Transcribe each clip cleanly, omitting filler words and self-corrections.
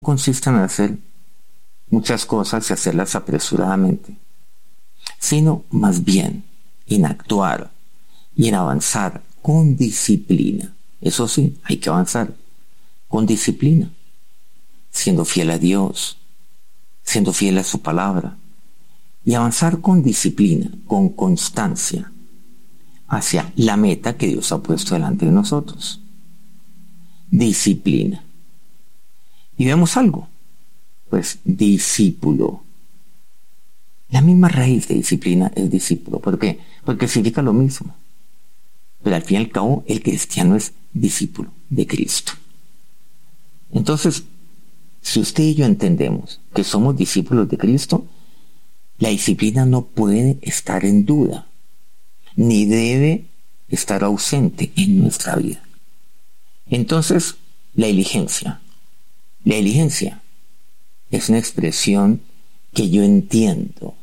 consiste en hacer muchas cosas y hacerlas apresuradamente, sino más bien en actuar y en avanzar con disciplina. Eso sí, hay que avanzar con disciplina, siendo fiel a Dios, siendo fiel a su palabra, y avanzar con disciplina, con constancia, hacia la meta que Dios ha puesto delante de nosotros. Disciplina. Y vemos algo, pues discípulo. La misma raíz de disciplina es discípulo. ¿Por qué? Porque significa lo mismo. Pero al fin y al cabo, el cristiano es discípulo de Cristo. Entonces, si usted y yo entendemos que somos discípulos de Cristo, la disciplina no puede estar en duda, ni debe estar ausente en nuestra vida. Entonces, la diligencia. La diligencia es una expresión que yo entiendo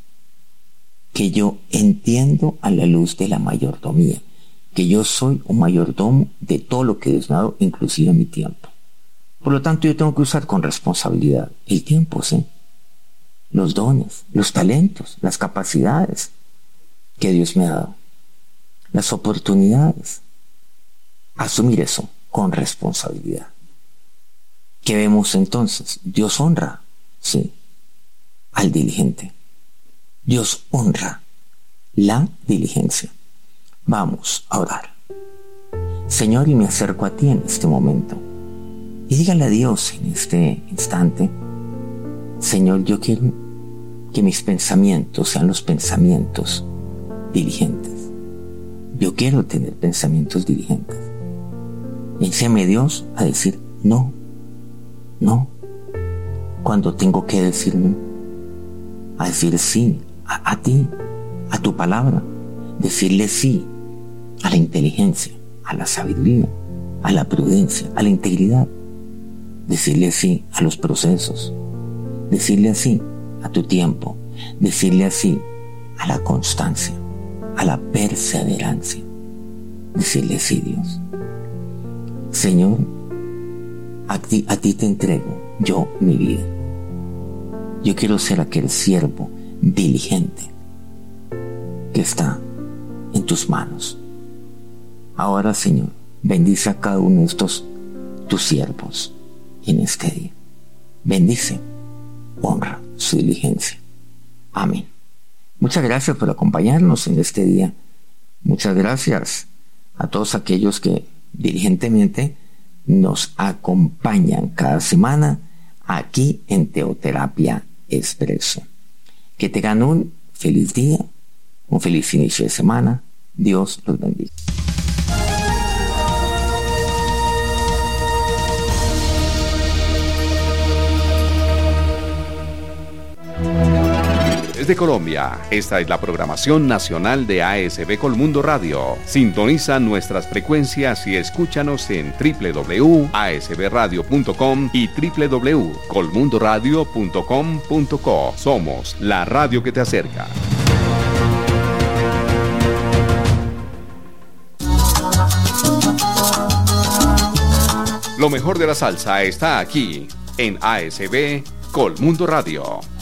a la luz de la mayordomía, que yo soy un mayordomo de todo lo que Dios me ha dado, inclusive mi tiempo. Por lo tanto, yo tengo que usar con responsabilidad el tiempo, ¿sí? Los dones, los talentos, las capacidades que Dios me ha dado, las oportunidades. Asumir eso con responsabilidad. ¿Qué vemos entonces? Dios honra, sí, al diligente. Dios honra la diligencia. Vamos a orar. Señor, y me acerco a ti en este momento. Y dígale a Dios en este instante: Señor, yo quiero que mis pensamientos sean los pensamientos diligentes. Yo quiero tener pensamientos diligentes. Enséñame, Dios, a decir no. No. Cuando tengo que decir no. A decir sí a ti, a tu palabra. Decirle sí a la inteligencia, a la sabiduría, a la prudencia, a la integridad. Decirle sí a los procesos. Decirle sí a tu tiempo. Decirle sí a la constancia, a la perseverancia. Decirle sí, Dios. Señor, a ti te entrego yo mi vida. Yo quiero ser aquel siervo diligente que está en tus manos. Ahora, Señor, bendice a cada uno de estos tus siervos en este día. Bendice, honra su diligencia. Amén. Muchas gracias por acompañarnos en este día. Muchas gracias a todos aquellos que diligentemente nos acompañan cada semana aquí en Teoterapia Expreso. Que tengan un feliz día, un feliz inicio de semana. Dios los bendiga. Desde Colombia, esta es la programación nacional de ASB Colmundo Radio. Sintoniza nuestras frecuencias y escúchanos en www.asbradio.com y www.colmundoradio.com.co. Somos la radio que te acerca. Lo mejor de la salsa está aquí en ASB Colmundo Radio.